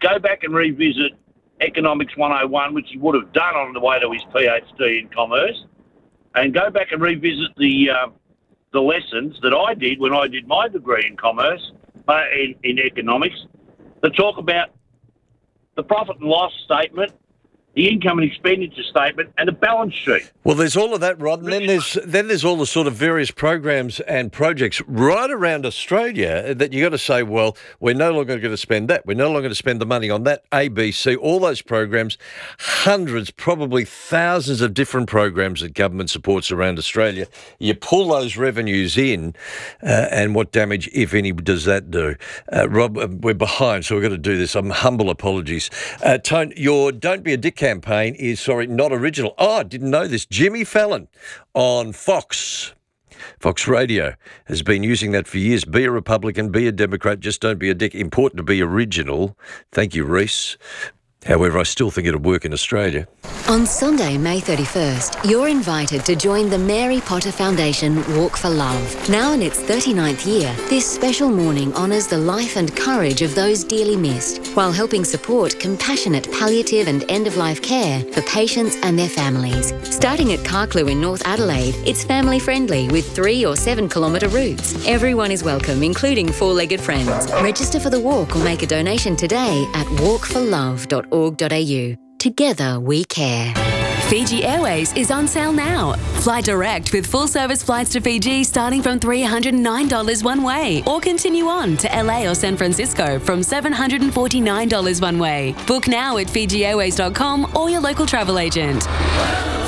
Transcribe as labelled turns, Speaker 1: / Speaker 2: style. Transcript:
Speaker 1: go back and revisit Economics 101, which he would have done on the way to his PhD in commerce, and go back and revisit the lessons that I did when I did my degree in commerce, in economics, that talk about the profit and loss statement, the income and expenditure statement, and the balance sheet.
Speaker 2: Well, there's all of that, Rod, and then there's all the sort of various programs and projects right around Australia that you got to say, well, we're no longer going to spend that. We're no longer going to spend the money on that, ABC, all those programs, hundreds, probably thousands of different programs that government supports around Australia. You pull those revenues in, and what damage, if any, does that do? Rob, we're behind, so we've got to do this. Humble apologies. Tone, your Don't Be a Dick campaign is, not original. Oh, I didn't know this. Jimmy Fallon on Fox Radio has been using that for years. Be a Republican, be a Democrat, just don't be a dick. Important to be original. Thank you, Reese. However, I still think it'll work in Australia.
Speaker 3: On Sunday, May 31st, you're invited to join the Mary Potter Foundation Walk for Love. Now in its 39th year, this special morning honours the life and courage of those dearly missed, while helping support compassionate palliative and end-of-life care for patients and their families. Starting at Carclew in North Adelaide, it's family-friendly with 3 or 7 kilometre routes. Everyone is welcome, including four-legged friends. Register for the walk or make a donation today at walkforlove.org.au. Together we care.
Speaker 4: Fiji Airways is on sale now. Fly direct with full-service flights to Fiji starting from $309 one way, or continue on to LA or San Francisco from $749 one way. Book now at FijiAirways.com or your local travel agent.